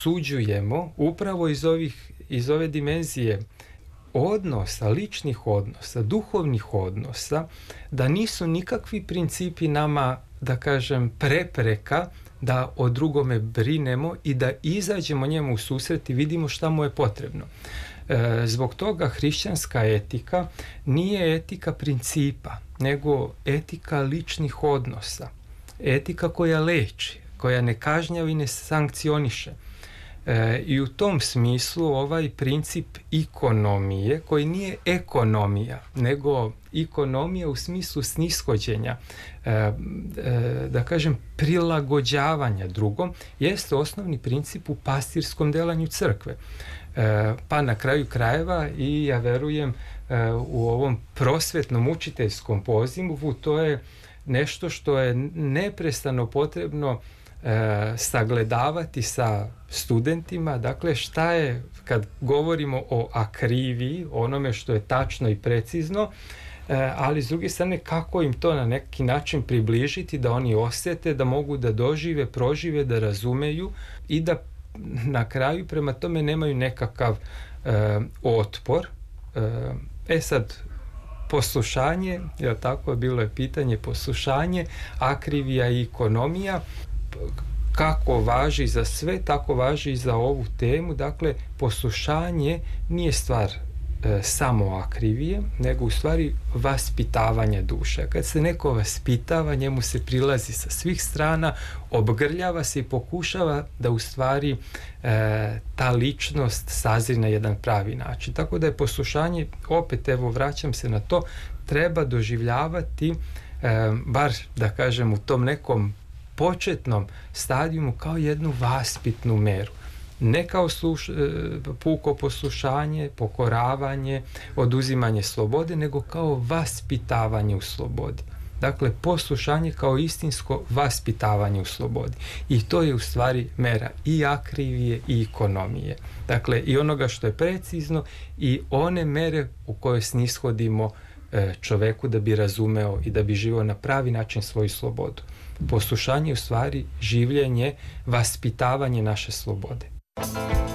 suđujemo upravo iz ove dimenzije odnosa, ličnih odnosa, duhovnih odnosa, da nisu nikakvi principi nama, da kažem, prepreka da o drugome brinemo i da izađemo njemu u susret i vidimo šta mu je potrebno. Zbog toga hrišćanska etika nije etika principa, nego etika ličnih odnosa. Etika koja leči, koja ne kažnjava i ne sankcioniše. I u tom smislu ovaj princip ikonomije, koji nije ekonomija, nego ikonomija u smislu snishođenja, da kažem prilagođavanja drugom, jeste osnovni princip u pastirskom delanju crkve. Pa na kraju krajeva i ja verujem u ovom prosvetnom učiteljskom pozivu, to je nešto što je neprestano potrebno sagledavati sa studentima, dakle šta je, kad govorimo o akriviji, onome što je tačno i precizno, ali s druge strane kako im to na neki način približiti, da oni osjete, da mogu da dožive, prožive, da razumeju i da na kraju prema tome nemaju nekakav otpor. Sad, poslušanje, jel tako, bilo je pitanje poslušanje, akrivija i ekonomija, kako važi za sve, tako važi i za ovu temu. Dakle, poslušanje nije stvar samo akrivije, nego u stvari vaspitavanje duše. Kad se neko vaspitava, njemu se prilazi sa svih strana, obgrljava se i pokušava da u stvari ta ličnost sazri na jedan pravi način. Tako da je poslušanje, opet evo vraćam se na to, treba doživljavati, bar da kažem u tom nekom početnom stadijumu, kao jednu vaspitnu meru. Ne kao puko poslušanje, pokoravanje, oduzimanje slobode, nego kao vaspitavanje u slobodi. Dakle, poslušanje kao istinsko vaspitavanje u slobodi. I to je u stvari mera i akrivije i ekonomije. Dakle, i onoga što je precizno i one mere u kojoj snishodimo čoveku da bi razumeo i da bi živio na pravi način svoju slobodu. Poslušanje je u stvari življenje, vaspitavanje naše slobode.